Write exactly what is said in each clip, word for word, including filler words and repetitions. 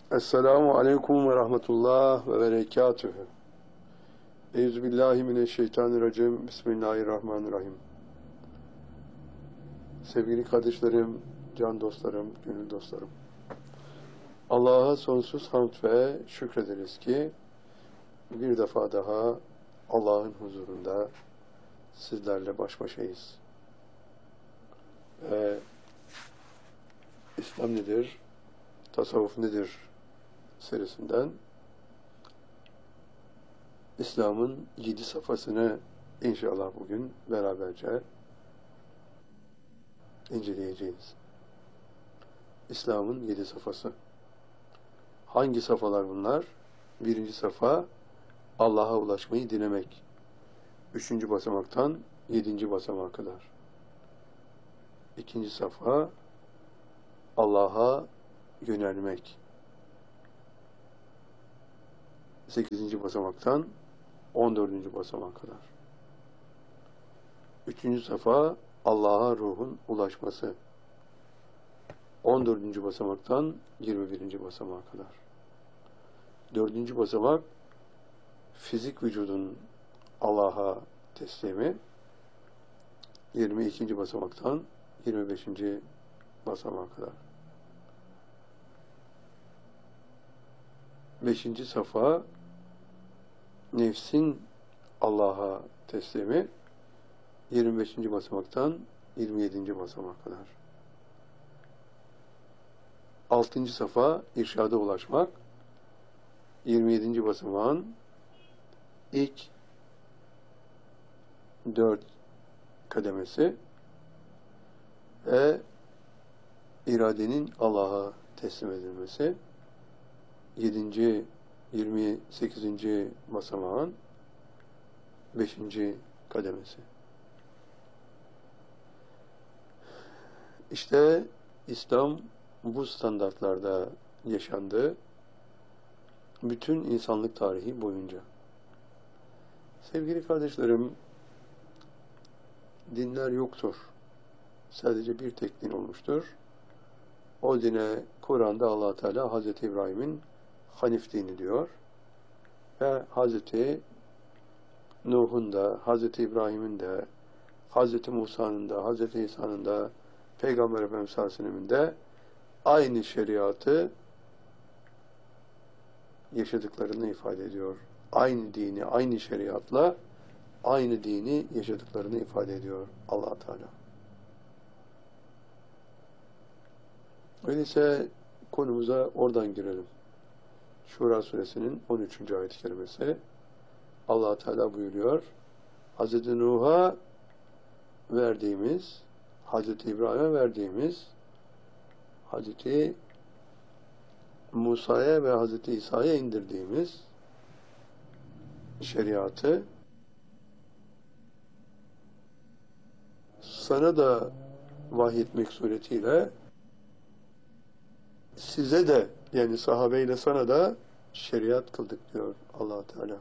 Esselamu aleyküm ve rahmetullah ve berekatühü. Euzubillahimineşşeytanirracim. Bismillahirrahmanirrahim. Sevgili kardeşlerim, can dostlarım, gönül dostlarım. Allah'a sonsuz hamd ve şükrederiz ki bir defa daha Allah'ın huzurunda sizlerle baş başayız. Ve İslam nedir, tasavvuf nedir serisinden İslam'ın yedi safhasını inşallah bugün beraberce inceleyeceğiz. İslam'ın yedi safhası. Hangi safhalar bunlar? Birinci safa Allah'a ulaşmayı dilemek. Üçüncü basamaktan yedinci basamağa kadar. İkinci safa Allah'a yönelmek. Sekizinci basamaktan on dördüncü basamağa kadar. Üçüncü safa Allah'a ruhun ulaşması. On dördüncü basamaktan yirmi birinci basamağa kadar. Dördüncü basamak fizik vücudun Allah'a teslimi. Yirmi ikinci basamaktan yirmi beşinci basamağa kadar. Beşinci safa nefsin Allah'a teslimi. Yirmi beşinci basamaktan yirmi yedinci basamağa kadar. Altıncı safa irşada ulaşmak. Yirmi yedinci basamağın ilk dört kademesi ve iradenin Allah'a teslim edilmesi. Yedinci, yirmi sekizinci basamağın beşinci kademesi. İşte İslam bu standartlarda yaşandı. Bütün insanlık tarihi boyunca. Sevgili kardeşlerim, dinler yoktur. Sadece bir tek din olmuştur. O dine Kur'an'da Allah Teala Hazreti İbrahim'in Hanif dini diyor. Ve Hazreti Nuh'un da, Hazreti İbrahim'in de, Hazreti Musa'nın da, Hazreti İsa'nın da, Peygamber Efendimiz sallallahu aleyhi ve sellem'in de aynı şeriatı yaşadıklarını ifade ediyor. Aynı dini, aynı şeriatla aynı dini yaşadıklarını ifade ediyor Allah Teala. Öyleyse konumuza oradan girelim. Şura suresinin on üçüncü ayet-i kerimesi. Allah Teala buyuruyor. Hazreti Nuh'a verdiğimiz, Hazreti İbrahim'e verdiğimiz, Hazreti Musa'ya ve Hazreti İsa'ya indirdiğimiz şeriatı sana da vahyetmek suretiyle size de, yani sahabeyle sana da şeriat kıldık diyor Allah Teala.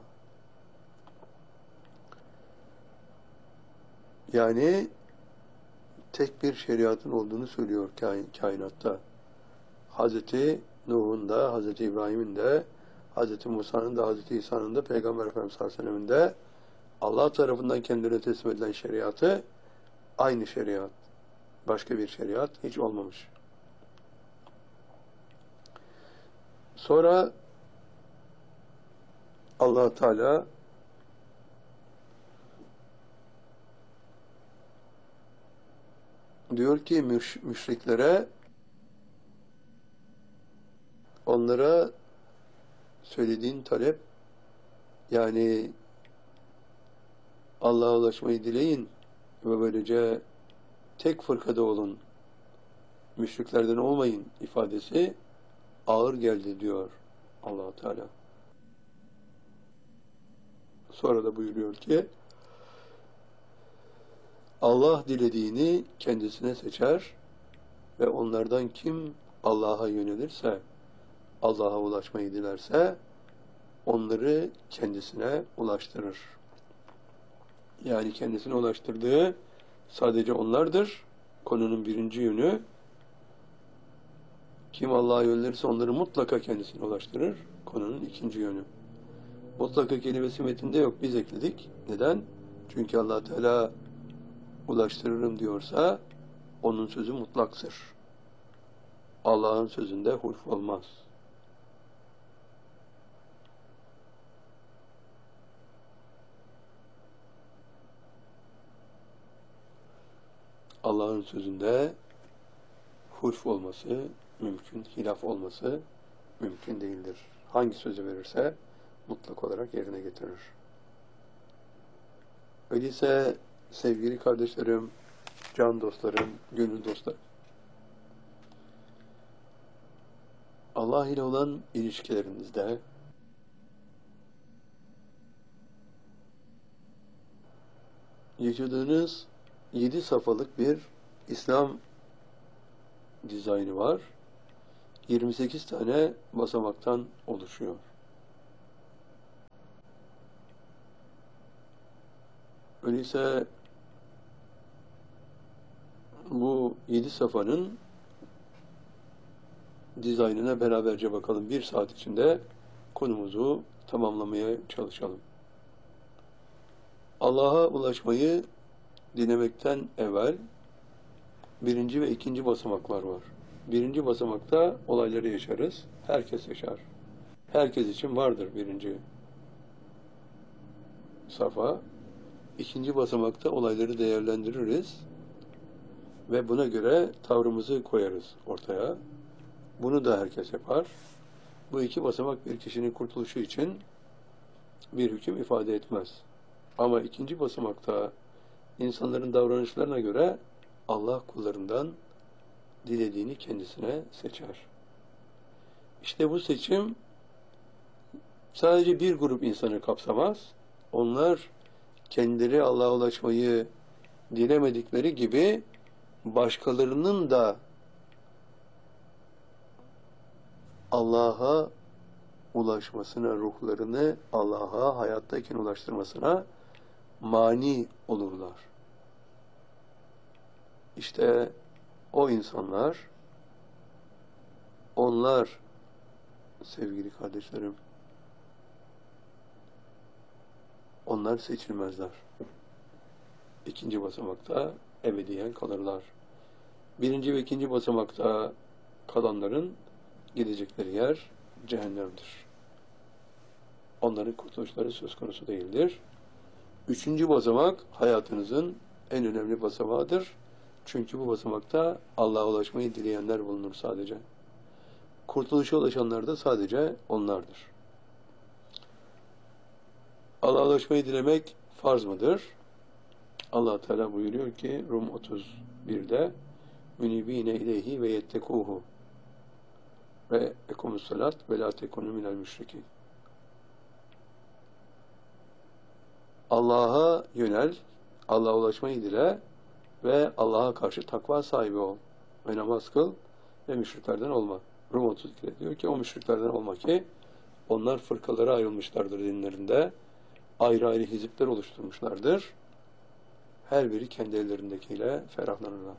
Yani tek bir şeriatın olduğunu söylüyor kainatta. Hazreti Nuh'un da, Hazreti İbrahim'in de, Hazreti Musa'nın da, Hazreti İsa'nın da, Peygamber Efendimiz sallallahu aleyhi ve sellem'in de Allah tarafından kendilerine teslim edilen şeriatı aynı şeriat. Başka bir şeriat hiç olmamış. Sonra Allah Teala diyor ki müş müşriklere, onlara söylediğin talep, yani Allah'a ulaşmayı dileyin ve böylece tek fırkada olun, müşriklerden olmayın ifadesi ağır geldi diyor Allah Teala. Sonra da buyuruyor ki Allah dilediğini kendisine seçer ve onlardan kim Allah'a yönelirse, Allah'a ulaşmayı dilerse onları kendisine ulaştırır. Yani kendisine ulaştırdığı sadece onlardır. Konunun birinci yönü Kim Allah'a yönlenirse onları mutlaka kendisine ulaştırır. Konunun ikinci yönü. Mutlaka kelimesi metinde yok. Biz ekledik. Neden? Çünkü Allah Teala ulaştırırım diyorsa onun sözü mutlaktır. Allah'ın sözünde hulf olmaz. Allah'ın sözünde hulf olması mümkün, hilaf olması mümkün değildir. Hangi sözü verirse mutlak olarak yerine getirir. Öyleyse sevgili kardeşlerim, can dostlarım, gönül dostlarım, Allah ile olan ilişkilerinizde yaşadığınız yedi safhalık bir İslam dizaynı var. yirmi sekiz tane basamaktan oluşuyor. Öyleyse bu yedi safhanın dizaynına beraberce bakalım. Bir saat içinde konumuzu tamamlamaya çalışalım. Allah'a ulaşmayı dilemekten evvel birinci ve ikinci basamaklar var. Birinci basamakta olayları yaşarız. Herkes yaşar. Herkes için vardır birinci safa. İkinci basamakta olayları değerlendiririz ve buna göre tavrımızı koyarız ortaya. Bunu da herkes yapar. Bu iki basamak bir kişinin kurtuluşu için bir hüküm ifade etmez. Ama ikinci basamakta insanların davranışlarına göre Allah kullarından dilediğini kendisine seçer. İşte bu seçim sadece bir grup insanı kapsamaz. Onlar kendileri Allah'a ulaşmayı dilemedikleri gibi başkalarının da Allah'a ulaşmasına, ruhlarını Allah'a hayattayken ulaştırmasına mani olurlar. İşte o insanlar, onlar sevgili kardeşlerim, onlar seçilmezler. İkinci basamakta ebediyen kalırlar. Birinci ve ikinci basamakta kalanların gidecekleri yer cehennemdir. Onların kurtuluşları söz konusu değildir. Üçüncü basamak hayatınızın en önemli basamağıdır. Çünkü bu basamakta Allah'a ulaşmayı dileyenler bulunur sadece. Kurtuluşa ulaşanlar da sadece onlardır. Allah'a ulaşmayı dilemek farz mıdır? Allah Teala buyuruyor ki Rum otuz birde münibine ileyhi ve yettekuhu ve ekumus salat ve la tekunu minel müşrikin. Allah'a yönel, Allah'a ulaşmayı dile ve Allah'a karşı takva sahibi ol. Ve namaz kıl ve müşriklerden olma. Rum otuz ikide diyor ki o müşriklerden olma ki onlar fırkalara ayrılmışlardır dinlerinde. Ayrı ayrı hizipler oluşturmuşlardır. Her biri kendi ellerindekiyle ferahlanırlar.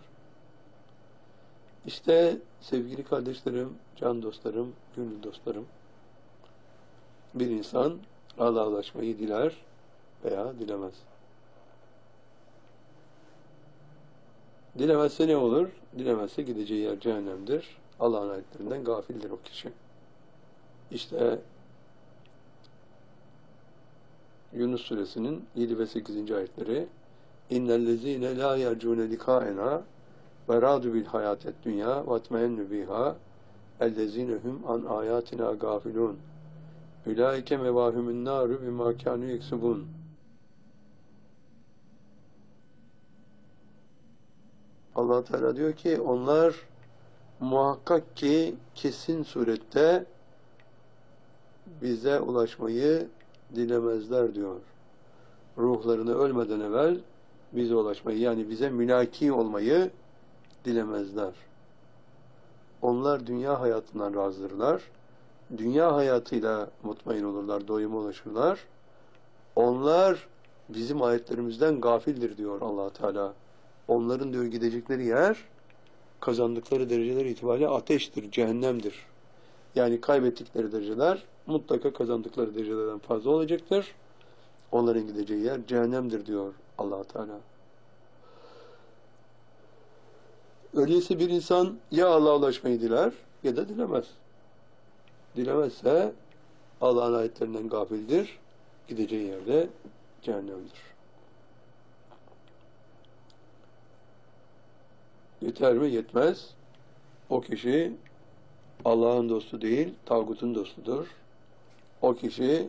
İşte sevgili kardeşlerim, can dostlarım, gönül dostlarım, bir insan Allah'a ulaşmayı diler veya dilemez. Dilemezse ne olur? Dilemezse gideceği yer cehennemdir. Allah'ın ayetlerinden gafildir o kişi. İşte Yunus suresinin yedi ve sekizinci ayetleri İnnellezîne lâ yercûne likâenâ ve râdû bil hayâtet dünyâ ve etmeennu bihâ ellezîne hum an âyâtinâ gâfilûn ülâike mevâhumün nâru bimâ kânû yeksubûn. Allah Teala diyor ki onlar muhakkak ki kesin surette bize ulaşmayı dilemezler diyor. Ruhlarını ölmeden evvel bize ulaşmayı, yani bize mülaki olmayı dilemezler. Onlar dünya hayatından razıdırlar. Dünya hayatıyla mutmain olurlar, doyuma ulaşırlar. Onlar bizim ayetlerimizden gafildir diyor Allah Teala. Onların diyor gidecekleri yer kazandıkları dereceler itibariyle ateştir, cehennemdir. Yani kaybettikleri dereceler mutlaka kazandıkları derecelerden fazla olacaktır. Onların gideceği yer cehennemdir diyor Allah Teala. Öyleyse bir insan ya Allah'a ulaşmayı diler ya da dilemez. Dilemezse Allah'ın ayetlerinden gafildir. Gideceği yerde cehennemdir. Yeter mi? Yetmez. O kişi Allah'ın dostu değil, tağutun dostudur. O kişi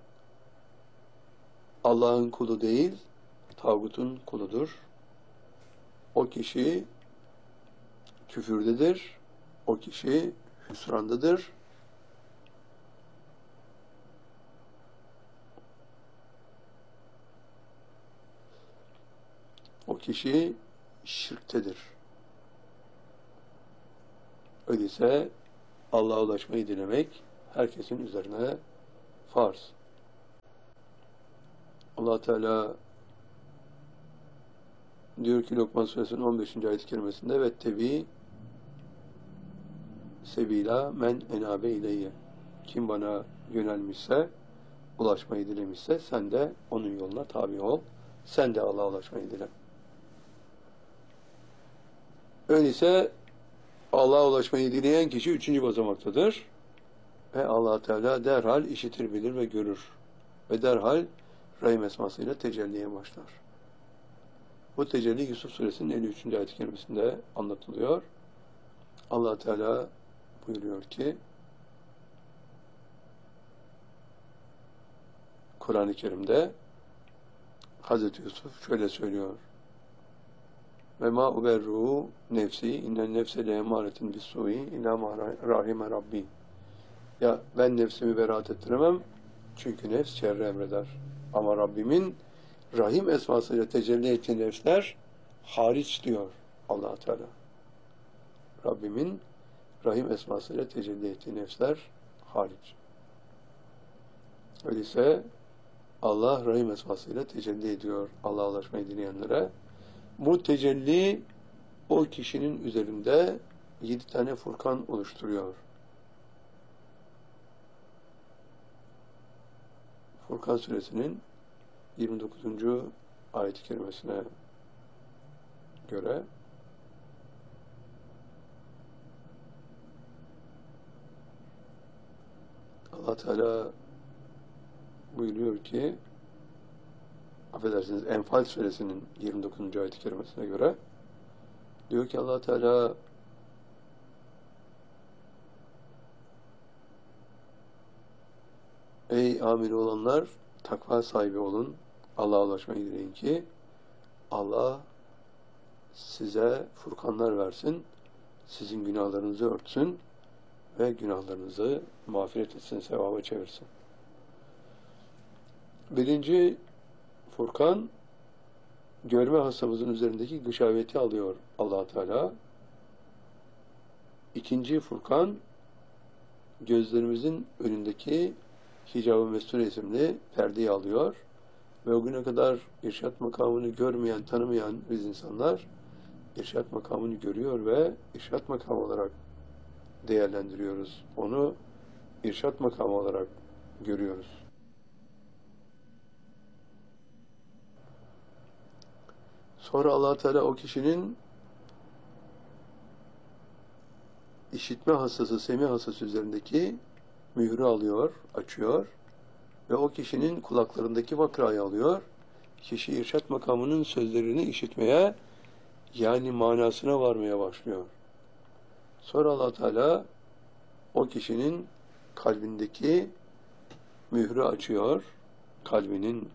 Allah'ın kulu değil, tağutun kuludur. O kişi küfürdedir. O kişi hüsrandadır. O kişi şirktedir. Öyleyse Allah'a ulaşmayı dilemek herkesin üzerine farz. Allah Teala diyor ki Lokman Suresinin on beşinci ayet-i kerimesinde ve tebi sebila men enabe ileyye. Kim bana yönelmişse, ulaşmayı dilemişse sen de onun yoluna tabi ol. Sen de Allah'a ulaşmayı dile. Öyleyse Allah'a ulaşmayı dileyen kişi üçüncü basamaktadır. Ve Allah Teala derhal işitir, bilir ve görür. Ve derhal Rahim esmasıyla tecelliye başlar. Bu tecelli Yusuf Suresinin elli üçüncü ayet-i kerimesinde anlatılıyor. Allah Teala buyuruyor ki Kur'an-ı Kerim'de Hazreti Yusuf şöyle söylüyor. Ve ma uberru nefsi innen nefse le emaretin bis-sui ila ma rahime rabbi. Ya ben nefsimi beraat ettiremem çünkü nefs şerri emreder. Ama Rabbimin Rahim esmasıyla tecelli ettiği nefsler hariç diyor Allah Teala. Rabbimin Rahim esmasıyla tecelli ettiği nefsler hariç. Öyleyse Allah Rahim esmasıyla tecelli ediyor Allah'a ulaşmayı dileyenlere. Bu tecelli o kişinin üzerinde yedi tane furkan oluşturuyor. Furkan Suresinin yirmi dokuzuncu ayet-i kerimesine göre Allah Teala buyuruyor ki affedersiniz Enfal Suresinin yirmi dokuzuncu ayet-i kerimesine göre diyor ki Allah Teala ey amin olanlar takva sahibi olun. Allah'a ulaşmayı dileyin ki Allah size furkanlar versin, sizin günahlarınızı örtsün ve günahlarınızı mağfiret etsin, sevaba çevirsin. Birinci furkan görme hastamızın üzerindeki gışaveti alıyor Allah Teala. İkinci furkan gözlerimizin önündeki Hicab-ı Mesture isimli perdeyi alıyor ve o güne kadar irşat makamını görmeyen, tanımayan biz insanlar irşat makamını görüyor ve irşat makamı olarak değerlendiriyoruz. Onu irşat makamı olarak görüyoruz. Sonra Allah Teala o kişinin işitme hastası, semi hastası üzerindeki mührü alıyor, açıyor ve o kişinin kulaklarındaki vakrayı alıyor. Kişi irşat makamının sözlerini işitmeye, yani manasına varmaya başlıyor. Sonra Allah Teala o kişinin kalbindeki mührü açıyor. Kalbinin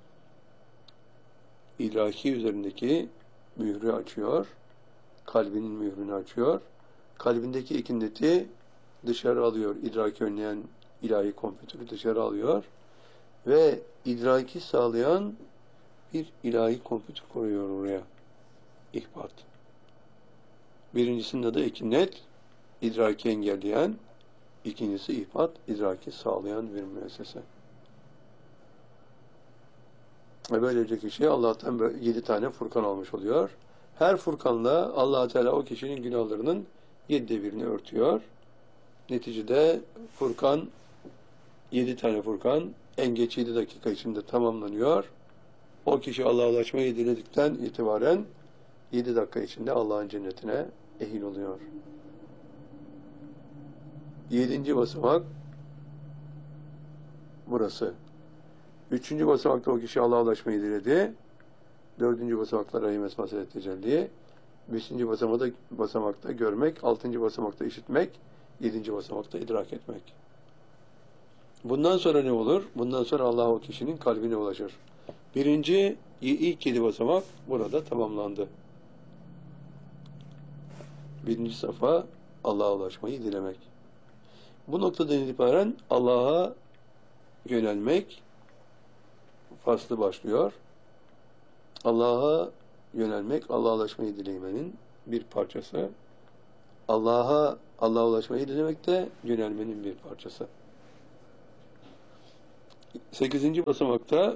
idraki üzerindeki mührü açıyor. Kalbinin mührünü açıyor. Kalbindeki ikindeti dışarı alıyor. İdraki önleyen ilahi kompütörü dışarı alıyor. Ve idraki sağlayan bir ilahi kompütür koyuyor oraya. İhbat. Birincisinin adı ikinnet, idraki engelleyen. İkincisi ihbat, idraki sağlayan bir müessese. Ve böylece kişi Allah'tan böyle yedi tane furkan almış oluyor. Her Furkan'la Allah Teala o kişinin günahlarının yedide birini örtüyor. Neticede Furkan, yedi tane Furkan en geç yedi dakika içinde tamamlanıyor. O kişi Allah'a ulaşmayı diledikten itibaren yedi dakika içinde Allah'ın cennetine ehil oluyor. Yedinci basamak burası. Üçüncü basamakta o kişi Allah'a ulaşmayı diledi. Dördüncü basamakta Rahim Esma Sılet Tecelli. Beşinci basamakta, basamakta görmek. Altıncı basamakta işitmek. Yedinci basamakta idrak etmek. Bundan sonra ne olur? Bundan sonra Allah o kişinin kalbine ulaşır. Birinci, ilk yedi basamak burada tamamlandı. Birinci safa Allah'a ulaşmayı dilemek. Bu noktadan itibaren Allah'a yönelmek faslı başlıyor. Allah'a yönelmek, Allah'a ulaşmayı dilemenin bir parçası. Allah'a Allah'a ulaşmayı dilemek de yönelmenin bir parçası. Sekizinci basamakta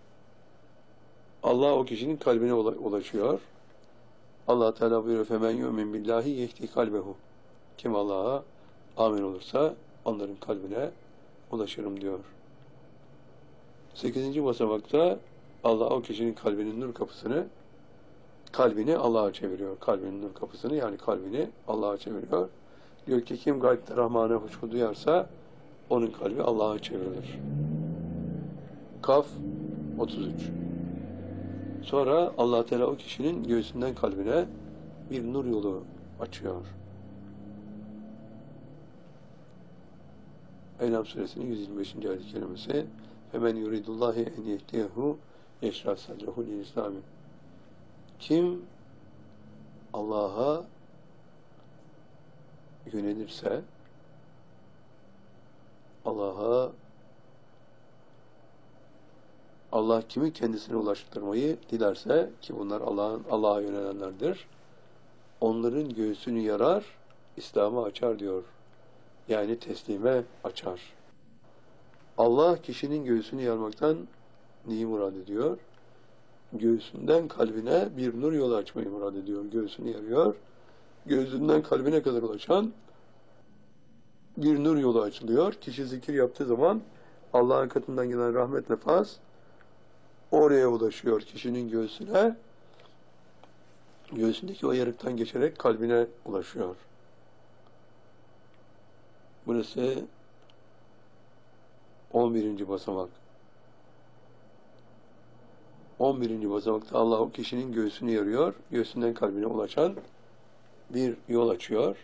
Allah o kişinin kalbine ulaşıyor. Allah Teala buyuruyor: "Femen yu'min billahi yehdi kalbehu." Kim Allah'a amin olursa onların kalbine ulaşırım diyor. Sekizinci basamakta Allah o kişinin kalbinin nur kapısını kalbini Allah'a çeviriyor. Kalbinin nur kapısını, yani kalbini Allah'a çeviriyor. Diyor ki kim kalpte Rahman'a huşu duyarsa onun kalbi Allah'a çevrilir. Kaf otuz üç. Sonra Allah Teala o kişinin göğsünden kalbine bir nur yolu açıyor. En'am suresinin yüz yirmi beşinci ayet-i kerimesi: "Femen yuridullahi en yehdiyehu yeşrah sadrehu lil-İslami." Kim Allah'a yönelirse, Allah'a Allah kimi kendisine ulaştırmayı dilerse, ki bunlar Allah'ın Allah'a yönelenlerdir, onların göğsünü yarar, İslam'ı açar diyor. Yani teslime açar. Allah kişinin göğsünü yarmaktan neyi murad ediyor? Göğsünden kalbine bir nur yolu açmayı murad ediyor. Göğsünü yarıyor. Göğsünden kalbine kadar ulaşan bir nur yolu açılıyor. Kişi zikir yaptığı zaman Allah'ın katından gelen rahmetle faz oraya ulaşıyor, kişinin göğsüne. Göğsündeki o yarıktan geçerek kalbine ulaşıyor. Burası on birinci basamak. on birinci basamakta Allah o kişinin göğsünü yarıyor. Göğsünden kalbine ulaşan bir yol açıyor.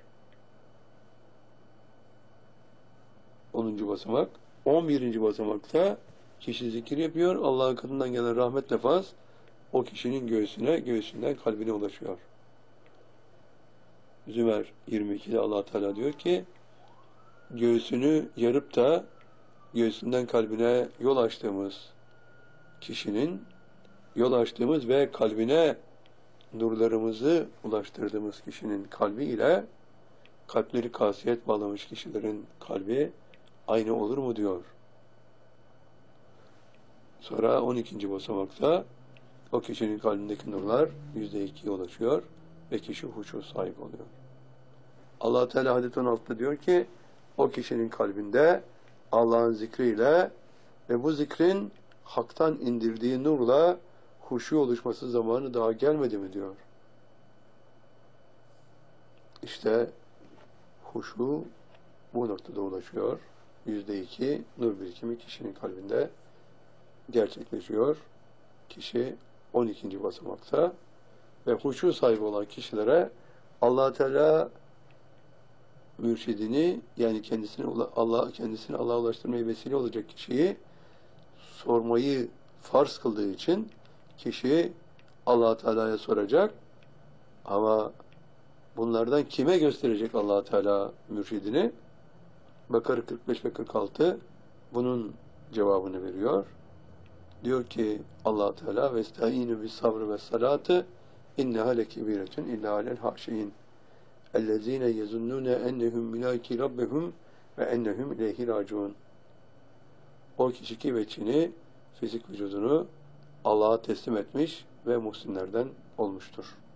onuncu basamak. on birinci basamakta kişi zikir yapıyor. Allah'ın katından gelen rahmetle faz o kişinin göğsüne, göğsünden kalbine ulaşıyor. Zümer yirmi ikide Allah Teala diyor ki, göğsünü yarıp da göğsünden kalbine yol açtığımız kişinin, yol açtığımız ve kalbine nurlarımızı ulaştırdığımız kişinin kalbi ile kalpleri kasiyet bağlamış kişilerin kalbi aynı olur mu diyor. Sonra on ikinci basamakta o kişinin kalbindeki nurlar yüzde ikiye ulaşıyor ve kişi huşu sahip oluyor. Allah Teala hadis on altıda diyor ki, o kişinin kalbinde Allah'ın zikriyle ve bu zikrin haktan indirdiği nurla huşu oluşması zamanı daha gelmedi mi diyor. İşte huşu bu noktada ulaşıyor. Yüzde iki nur birikimi kişinin kalbinde gerçekleşiyor. Kişi on ikinci basamakta ve huşu sahibi olan kişilere Allah Teala mürşidini, yani kendisini Allah kendisini Allah'a ulaştırmaya vesile olacak kişiyi sormayı farz kıldığı için kişi Allah Teala'ya soracak, ama bunlardan kime gösterecek Allah Teala mürşidini? Bakara kırk beş ve kırk altı bunun cevabını veriyor. Diyor ki Allah Teala: "Vestaînû bis-sabr ve's-salâti innehâ lekebîretun illâ alel hâşiîn. Ellezîne yezunnûne ennehum mulâki rabbihum ve ennehum ileyhi râciûn." O kişi ki veçini, fizik vücudunu Allah'a teslim etmiş ve muhsinlerden olmuştur.